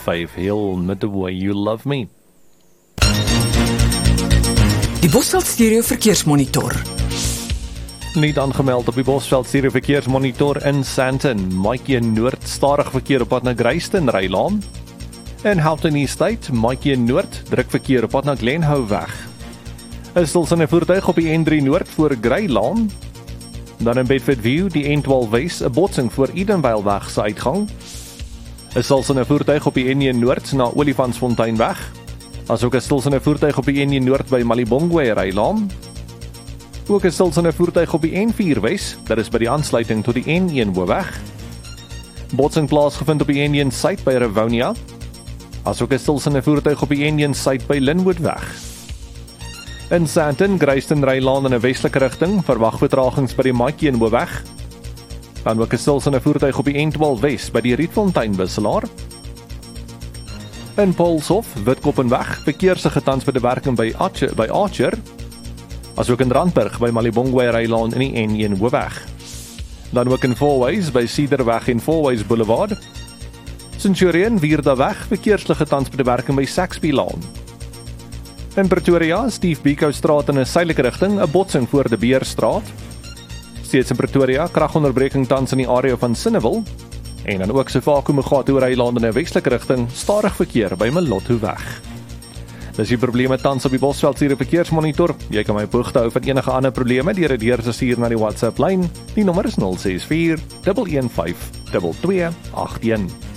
5, He'll Met the Way You Love Me. Die Bosveld Stereo Verkeersmonitor. Niet aangemeld op die Bosveld Stereo Verkeersmonitor in Sandton. Maatjie Noord, stadig verkeer op pad na Grayston Rylaan. In Houghton Estate, Maatjie Noord, druk verkeer op pad na Glenhoe weg. Is stilstaande voertuig op die N3 Noord voor Greylaan. Dan in Bedford View, die N12 Wes, 'n botsing voor Edenvale weg se uitgang. Is stilstaande voertuig op die N1 Noord na Olifantsfontein weg. Asook 'n stilstaande voertuig op die N1 Noord by Malibongwe Rylaan. Ook 'n stilstaande voertuig op die N4 Wes, dit is by die aansluiting tot die N1 Hoofweg. Botsing plaasgevind op die N1 Suid by Rivonia. Asook 'n stilstaande voertuig op die N1 Suid by Linwood weg. In Sandton, Grayston Rylaan in 'n westelike rigting, verwag vertragings by die Maatjie Hoofweg. Dan ook 'n stilstaande voertuig op die N12 Wes by die Rietfontein wisselaar. In Paulshof, Witkopenweg, verkeersige tans by die werking by Archer. Asook in Randburg by Malibongwe Rylaan in die N1 Hoofweg. Dan ook in Fourways by Cedarweg en Fourways Boulevard. Centurion, Vierdaweg, verkeerslige tans by die werking by Saxby Laan. In Pretoria, Steve Biko straat in 'n suidelike rigting, 'n botsing voor De Beerstraat. Steeds in Pretoria, kragonderbreking tans in die area van Sinnewil. En dan ook Sefako Mugatu Rylaan in 'n westelike rigting, stadig verkeer by Malotho weg. Dis die probleme tans op die Bosveld Stereo Verkeersmonitor. Jy kan my op hoogte hou van enige ander probleme deur dit deur te stuur na die WhatsApp lyn. Die nommer is 064 115 2281.